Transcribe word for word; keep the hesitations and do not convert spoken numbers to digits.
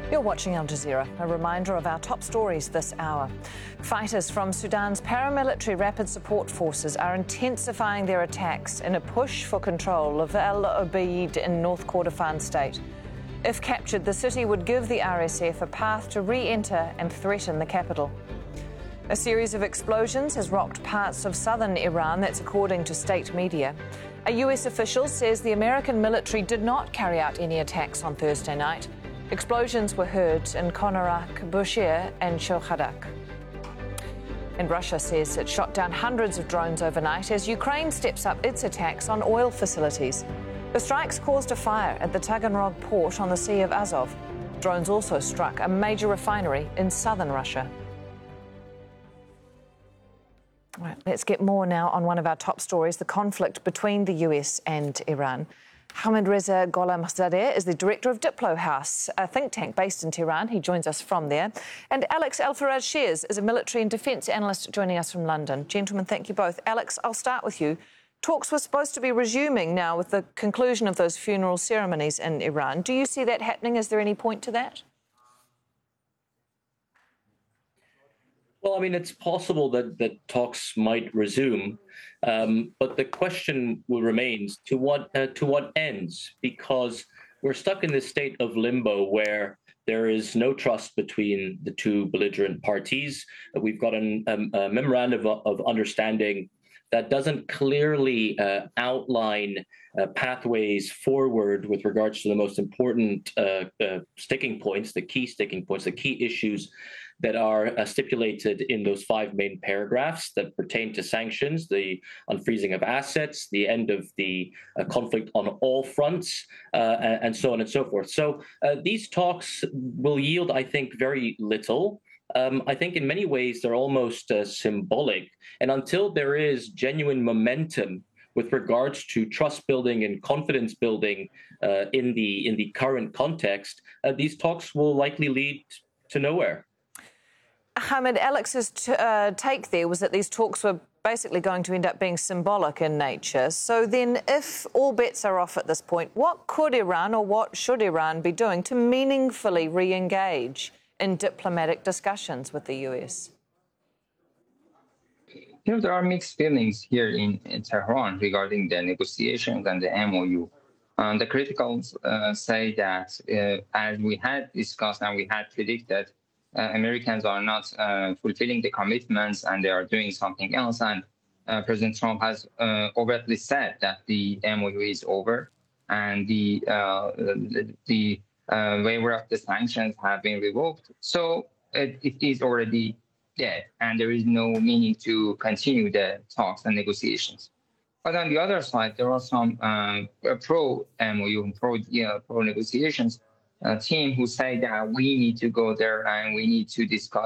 You're watching Al Jazeera. A reminder of our top stories this hour. Fighters from Sudan's paramilitary rapid support forces are intensifying their attacks in a push for control of El Obeid in North Kordofan state. If captured, the city would give the R S F a path to re-enter and threaten the capital. A series of explosions has rocked parts of southern Iran, that's according to state media. A U S official says the American military did not carry out any attacks on Thursday night. Explosions were heard in Konarak, Bushehr and Shohadak. And Russia says it shot down hundreds of drones overnight as Ukraine steps up its attacks on oil facilities. The strikes caused a fire at the Taganrog port on the Sea of Azov. Drones also struck a major refinery in southern Russia. All right, let's get more now on one of our top stories, the conflict between the U S and Iran. Hamid Reza Gholamzadeh is the director of Diplo House, a think tank based in Tehran. He joins us from there. And Alex Al-Faraj Shears is a military and defence analyst joining us from London. Gentlemen, thank you both. Alex, I'll start with you. Talks were supposed to be resuming now with the conclusion of those funeral ceremonies in Iran. Do you see that happening? Is there any point to that? Well, I mean, it's possible that, that talks might resume, um, but the question will remains to what uh, to what ends, because we're stuck in this state of limbo where there is no trust between the two belligerent parties. We've got an, um, a memorandum of, of understanding that doesn't clearly uh, outline uh, pathways forward with regards to the most important uh, uh, sticking points, the key sticking points, the key issues that are uh, stipulated in those five main paragraphs that pertain to sanctions, the unfreezing of assets, the end of the uh, conflict on all fronts, uh, and, and so on and so forth. So uh, these talks will yield, I think, very little. Um, I think in many ways they're almost uh, symbolic. And until there is genuine momentum with regards to trust building and confidence building uh, in the in the current context, uh, these talks will likely lead to nowhere. Hamid, Alex's t- uh, take there was that these talks were basically going to end up being symbolic in nature. So then if all bets are off at this point, what could Iran or what should Iran be doing to meaningfully re-engage in diplomatic discussions with the U S? You know, there are mixed feelings here in, in Tehran regarding the negotiations and the M O U. Um, the criticals uh, say that, uh, as we had discussed and we had predicted, Uh, Americans are not uh, fulfilling the commitments and they are doing something else. And uh, President Trump has uh, overtly said that the M O U is over and the uh, the, the uh, waiver of the sanctions have been revoked. So it, it is already dead and there is no meaning to continue the talks and negotiations. But on the other side, there are some uh, pro-M O U, pro, yeah, pro-negotiations Uh, team who say that we need to go there and we need to discuss